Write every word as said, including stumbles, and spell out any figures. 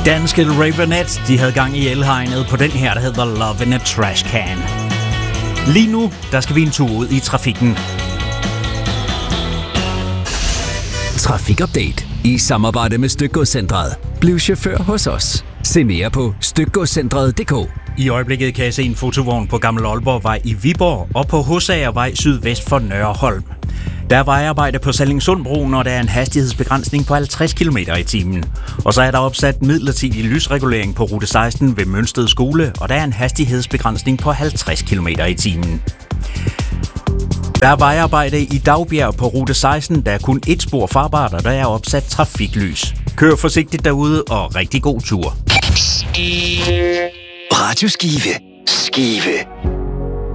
Danske Raveonettes, de havde gang i elhegnet på den her, der hedder Love in a Trash Can. Lige nu, der skal vi en tur ud i trafikken. Trafikupdate i samarbejde med Stykgodscentret. Bliv chauffør hos os. Se mere på stykgodscentret punktum d k. I øjeblikket kan jeg se en fotovogn på Gammel Aalborgvej i Viborg og på Husagervej sydvest for Nørreholm. Der er vejarbejde på Sallingsundbroen, og der er en hastighedsbegrænsning på halvtreds kilometer i timen. Og så er der opsat midlertidig lysregulering på rute seksten ved Mønsted Skole, og der er en hastighedsbegrænsning på halvtreds kilometer i timen. Der er vejarbejde i Dagbjerg på rute seksten, der er kun et spor farbart, og der er opsat trafiklys. Kør forsigtigt derude, og rigtig god tur. Radio Skive. Skive